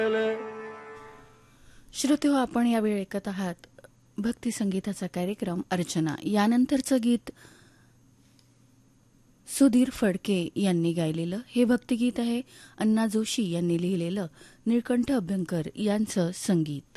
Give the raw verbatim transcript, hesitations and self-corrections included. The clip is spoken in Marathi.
श्रोतेहो, आपण यावेळी ऐकत आहात भक्ती संगीताचा कार्यक्रम अर्चना. यानंतरचं गीत सुधीर फडके यांनी गायलेलं. हे भक्तिगीत आहे. अण्णा जोशी यांनी लिहिलेलं. निळकंठ अभ्यंकर यांचं संगीत.